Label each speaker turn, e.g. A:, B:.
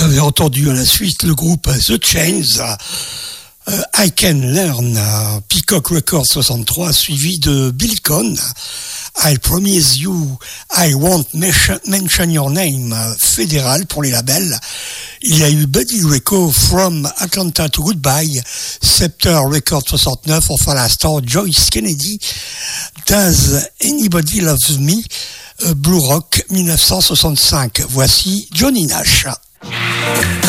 A: avez entendu à la suite le groupe The Chains, I Can Learn, Peacock Records 63, suivi de Billy Conn, I Promise You, I Won't Mention Your Name, fédéral pour les labels. Il y a eu Buddy Rico, From Atlanta to Goodbye, Scepter Records 69, enfin l'instant Joyce Kennedy, Does Anybody Love Me, Blue Rock 1965. Voici Johnny Nash.